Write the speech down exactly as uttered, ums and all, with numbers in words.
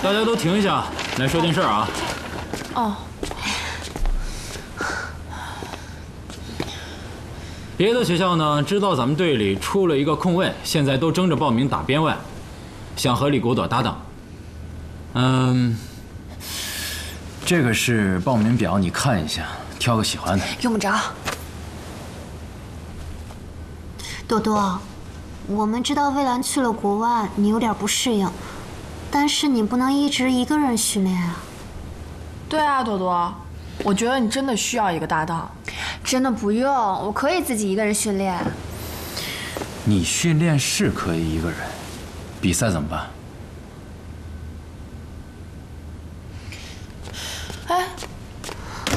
大家都停一下，来说件事啊。 哦。 别的学校呢，知道咱们队里出了一个空位，现在都争着报名打边外，想和李国朵搭档。嗯，这个是报名表，你看一下，挑个喜欢的。 用不着。 朵朵，我们知道蔚蓝去了国外，你有点不适应，但是你不能一直一个人训练啊。 对啊，朵朵，我觉得你真的需要一个搭档。 真的不用，我可以自己一个人训练。 你训练是可以一个人，比赛怎么办？